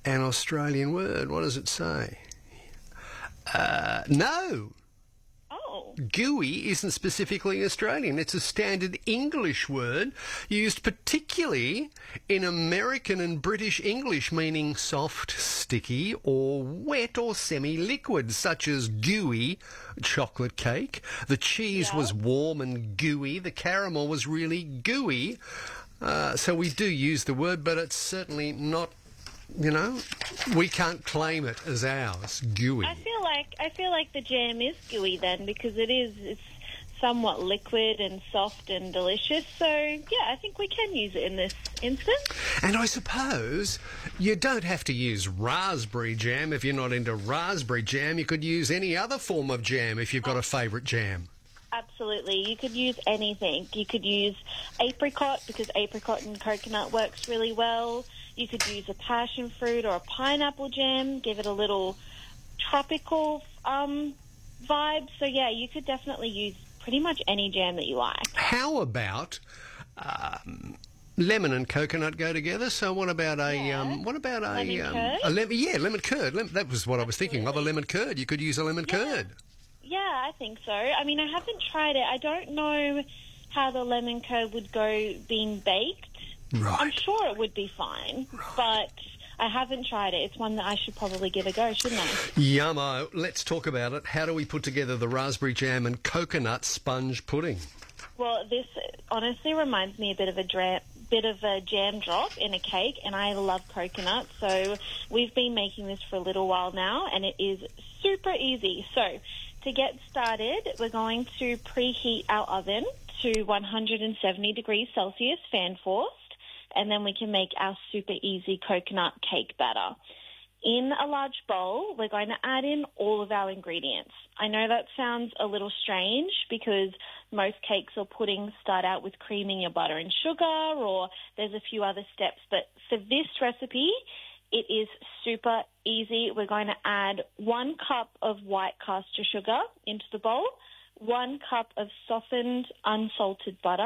an Australian word. What does it say? No. Oh. Gooey isn't specifically Australian. It's a standard English word used particularly in American and British English, meaning soft, sticky, or wet or semi-liquid, such as gooey chocolate cake. The cheese was warm and gooey. The caramel was really gooey. So we do use the word, but it's certainly not, we can't claim it as ours, gooey. I feel like the jam is gooey then, because it's somewhat liquid and soft and delicious. So, yeah, I think we can use it in this instance. And I suppose you don't have to use raspberry jam if you're not into raspberry jam. You could use any other form of jam if you've got a favourite jam. Absolutely. You could use anything. You could use apricot, because apricot and coconut works really well. You could use a passion fruit or a pineapple jam, give it a little tropical vibe. So, yeah, you could definitely use pretty much any jam that you like. How about lemon and coconut go together? So what about lemon curd? Lemon curd. That was what I was thinking of, a lemon curd. You could use a lemon curd. Yeah, I think so. I mean, I haven't tried it. I don't know how the lemon curd would go being baked. Right. I'm sure it would be fine, but I haven't tried it. It's one that I should probably give a go, shouldn't I? Yummo. Let's talk about it. How do we put together the raspberry jam and coconut sponge pudding? Well, this honestly reminds me a bit of a jam drop in a cake, and I love coconut, so we've been making this for a little while now, and it is super easy. So, to get started, we're going to preheat our oven to 170 degrees Celsius, fan forced, and then we can make our super easy coconut cake batter. In a large bowl, we're going to add in all of our ingredients. I know that sounds a little strange because most cakes or puddings start out with creaming your butter and sugar, or there's a few other steps, but for this recipe, it is super easy. We're going to add 1 cup of white caster sugar into the bowl, 1 cup of softened unsalted butter,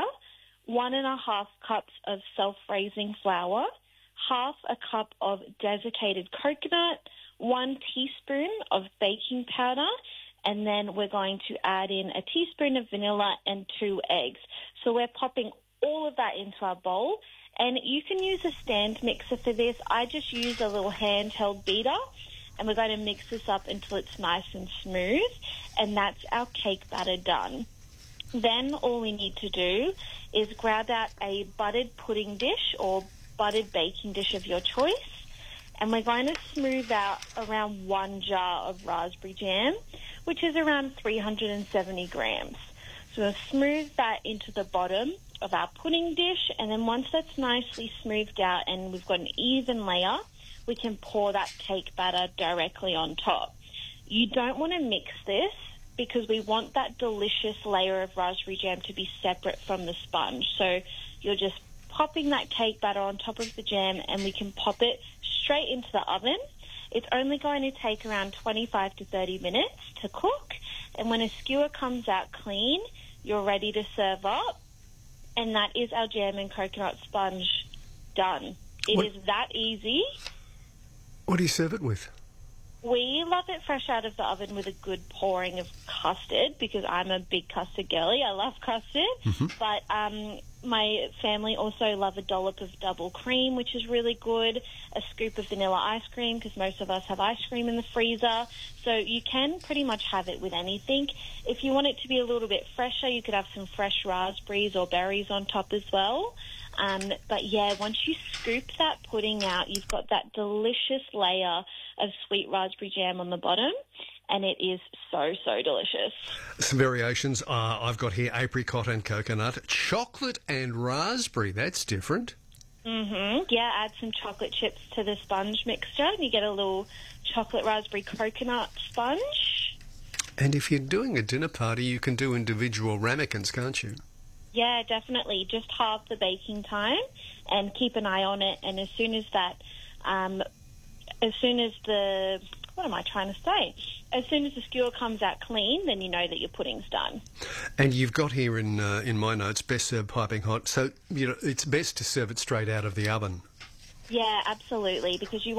1.5 cups of self-raising flour, half a cup of desiccated coconut, 1 teaspoon of baking powder, and then we're going to add in a teaspoon of vanilla and 2 eggs. So we're popping all of that into our bowl, and you can use a stand mixer for this. I just use a little handheld beater, and we're going to mix this up until it's nice and smooth, and that's our cake batter done. Then all we need to do is grab out a buttered pudding dish or buttered baking dish of your choice, and we're going to smooth out around 1 jar of raspberry jam, which is around 370 grams. So we'll smooth that into the bottom of our pudding dish, and then once that's nicely smoothed out and we've got an even layer, we can pour that cake batter directly on top. You don't want to mix this because we want that delicious layer of raspberry jam to be separate from the sponge. So you're just popping that cake batter on top of the jam, and we can pop it straight into the oven. It's only going to take around 25 to 30 minutes to cook, and when a skewer comes out clean, you're ready to serve up, and that is our jam and coconut sponge done. It is that easy. What do you serve it with? We love it fresh out of the oven with a good pouring of custard, because I'm a big custard girly. I love custard. Mm-hmm. But my family also love a dollop of double cream, which is really good, a scoop of vanilla ice cream, because most of us have ice cream in the freezer. So you can pretty much have it with anything. If you want it to be a little bit fresher, you could have some fresh raspberries or berries on top as well. But yeah, once you scoop that pudding out, you've got that delicious layer of sweet raspberry jam on the bottom, and it is so, so delicious. Some variations. I've got here apricot and coconut, chocolate and raspberry. That's different. Mm-hmm. Yeah, add some chocolate chips to the sponge mixture, and you get a little chocolate raspberry coconut sponge. And if you're doing a dinner party, you can do individual ramekins, can't you? Yeah, definitely. Just halve the baking time and keep an eye on it. And as soon as the skewer comes out clean, then you know that your pudding's done. And you've got here in my notes, best served piping hot. So, it's best to serve it straight out of the oven. Yeah, absolutely, because you